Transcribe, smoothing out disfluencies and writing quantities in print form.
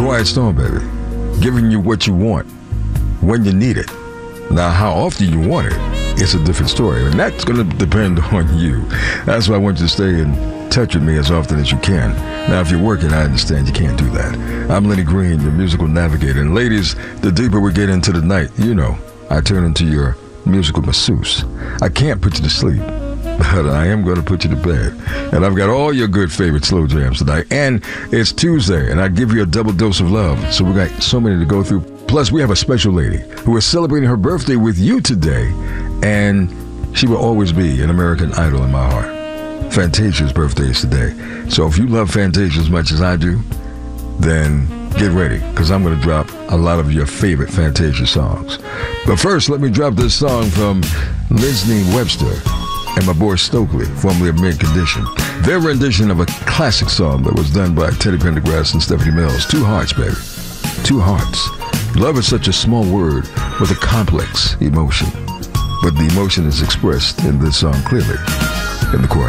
Quiet Storm, baby. Giving you what you want when you need it. Now, how often you want it, it's a different story. And that's going to depend on you. That's why I want you to stay in touch with me as often as you can. Now, if you're working, I understand you can't do that. I'm Lenny Green, your musical navigator. And ladies, the deeper we get into the night, you know, I turn into your musical masseuse. I can't put you to sleep, but I am going to put you to bed. And I've got all your good favorite slow jams tonight. And it's Tuesday, and I give you a double dose of love. So we got so many to go through. Plus, we have a special lady who is celebrating her birthday with you today. And she will always be an American Idol in my heart. Fantasia's birthday is today. So if you love Fantasia as much as I do, then get ready, because I'm going to drop a lot of your favorite Fantasia songs. But first, let me drop this song from Leslie Webster and my boy Stokely, formerly of Mint Condition. Their rendition of a classic song that was done by Teddy Pendergrass and Stephanie Mills. Two Hearts, baby. Two Hearts. Love is such a small word with a complex emotion. But the emotion is expressed in this song clearly in the chorus.